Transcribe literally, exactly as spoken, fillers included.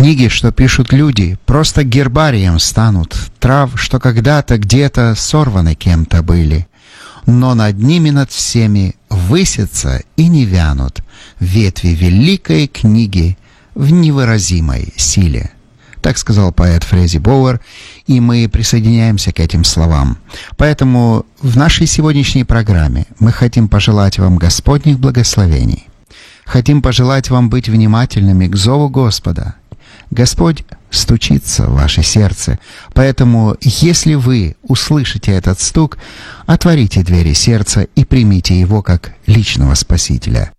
Книги, что пишут люди, просто гербарием станут, трав, что когда-то где-то сорваны кем-то были. Но над ними, над всеми, высятся и не вянут ветви великой книги в невыразимой силе. Так сказал поэт Фрези Боуэр, и мы присоединяемся к этим словам. Поэтому в нашей сегодняшней программе мы хотим пожелать вам Господних благословений. Хотим пожелать вам быть внимательными к зову Господа. Господь стучится в ваше сердце, поэтому, если вы услышите этот стук, отворите двери сердца и примите Его как личного Спасителя.